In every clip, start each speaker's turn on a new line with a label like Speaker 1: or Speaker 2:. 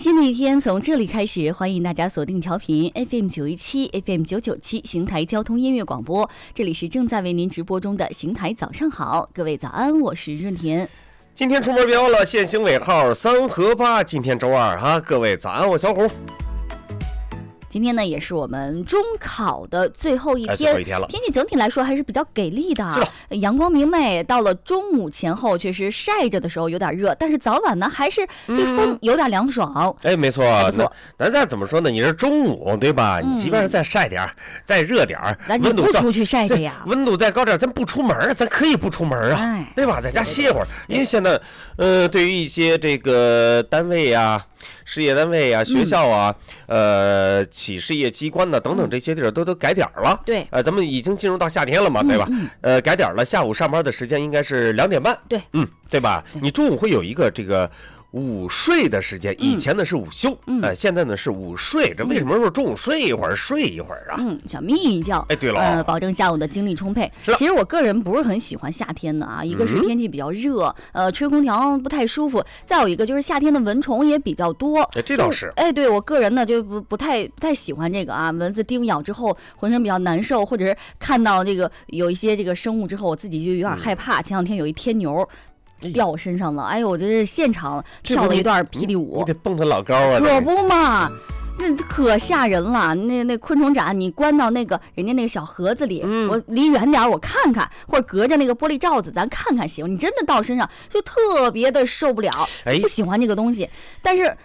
Speaker 1: 新的一天从这里开始，欢迎大家锁定调频 FM 917 FM 997邢台交通音乐广播，这里是正在为您直播中的邢台早上好，各位早安，我是润田。
Speaker 2: 今天出门别忘了限行尾号3和8，今天周二哈，各位早安，我小虎。
Speaker 1: 今天呢，也是我们中考的最后一天，
Speaker 2: 最后一天了。
Speaker 1: 天气整体来说还是比较给力的，阳光明媚。到了中午前后，确实晒着的时候有点热，但是早晚呢，还是这风有点凉爽。
Speaker 2: 没错，那再怎么说呢？你是中午对吧？你即便是再晒点再热点
Speaker 1: 咱就不出去晒着呀。
Speaker 2: 温度再高点，咱不出门，咱可以不出门啊，对吧？在家歇会儿。因为现在，对于一些这个单位呀、事业单位啊、学校啊、企事业机关呢等等这些地儿都改点了。
Speaker 1: 对，
Speaker 2: 咱们已经进入到夏天了嘛，对吧？改点了，下午上班的时间应该是2点半。
Speaker 1: 对，
Speaker 2: 对吧？你中午会有一个这个午睡的时间，以前呢是午休，现在呢是午睡。这为什么说中午睡一会儿啊？
Speaker 1: 想眯一觉。
Speaker 2: 对了，
Speaker 1: 保证下午的精力充沛。其实我个人不是很喜欢夏天的啊，一个是天气比较热，吹空调不太舒服；再有一个就是夏天的蚊虫也比较多。
Speaker 2: 这倒是。
Speaker 1: 对我个人呢就不太喜欢这个啊，蚊子叮咬之后浑身比较难受，或者是看到这个有一些这个生物之后，我自己就有点害怕。前两天有一天牛掉我身上了，哎呦，我这是现场跳了一段霹雳舞，
Speaker 2: 你得蹦得老高啊！
Speaker 1: 可不嘛，那可吓人了。那昆虫展，你关到那个人家那个小盒子里，我离远点我看看，或者隔着那个玻璃罩子咱看看行。你真的到身上就特别的受不了，不喜欢这个东西。但是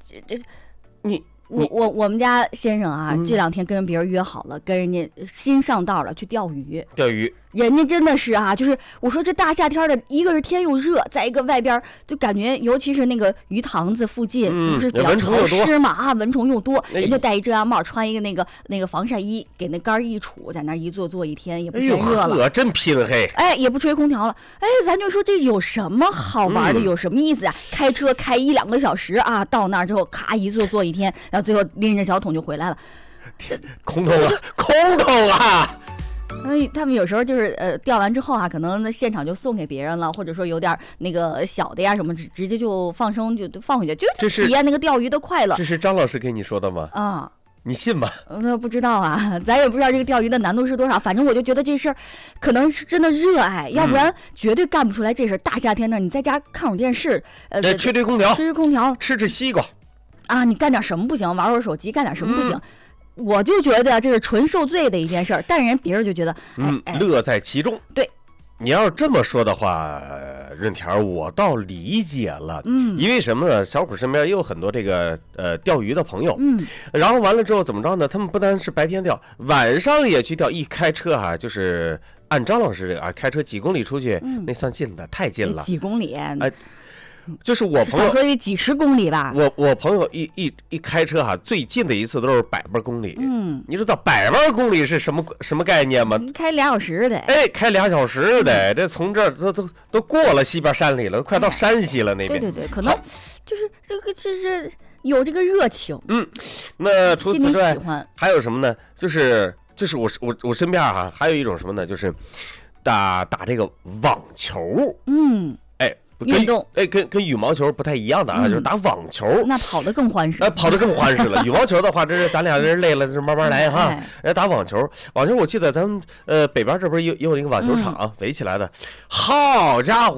Speaker 1: 我们家先生啊，这两天跟别人约好了，跟人家新上道了去钓鱼。人家真的是啊，就是我说这大夏天的，一个是天又热，再一个外边就感觉，尤其是那个鱼塘子附近，不是比较潮湿嘛，蚊虫又多，人就戴一遮阳帽，穿一个那个防晒衣，给那杆一杵，在那一坐一天，也不嫌热了，
Speaker 2: 真拼嘿，
Speaker 1: 也不吹空调了，咱就说这有什么好玩的，有什么意思啊？开车开1-2个小时啊，到那儿之后咔一坐一天，然后最后拎着小桶就回来了，
Speaker 2: 空桶啊！
Speaker 1: 他们有时候就是钓完之后啊，可能现场就送给别人了，或者说有点那个小的呀什么，直接就放生就放回去，就是体验那个钓鱼的快乐。
Speaker 2: 这是张老师给你说的吗？
Speaker 1: 啊，
Speaker 2: 你信吗？
Speaker 1: 不知道啊，咱也不知道这个钓鱼的难度是多少。反正我就觉得这事儿可能是真的热爱，要不然绝对干不出来这事儿。大夏天的，你在家看会儿电视，
Speaker 2: 吹空调，吃西瓜
Speaker 1: 啊，你干点什么不行？玩会儿手机，干点什么不行？我就觉得这是纯受罪的一件事儿，但人别人就觉得
Speaker 2: 乐在其中。
Speaker 1: 对，
Speaker 2: 你要是这么说的话，润田我倒理解了。因为什么呢？小虎身边也有很多这个钓鱼的朋友。然后完了之后怎么着呢？他们不单是白天钓，晚上也去钓。一开车啊，就是按张老师这个啊，开车几公里出去，那算近的，太近了。
Speaker 1: 几公里？
Speaker 2: 就是我朋友
Speaker 1: 说得几十公里吧。
Speaker 2: 我朋友一开车哈，最近的一次都是100多公里。你知道100多公里是什么概念吗？
Speaker 1: 开2小时的。
Speaker 2: 开2小时的，这从这儿都过了西边山里了，快到山西了那边。
Speaker 1: 对，可能就是这个就是有这个热情。
Speaker 2: 那除此之外还有什么呢？就是我身边哈还有一种什么呢？就是打这个网球。
Speaker 1: 运动
Speaker 2: 跟羽毛球不太一样的啊，就是打网球，
Speaker 1: 那跑得更欢实。
Speaker 2: 跑得更欢实了。羽毛球的话，这是咱俩人累了，这慢慢来哈。打网球我记得咱们北边这不是也有一个网球场围起来的，好家伙！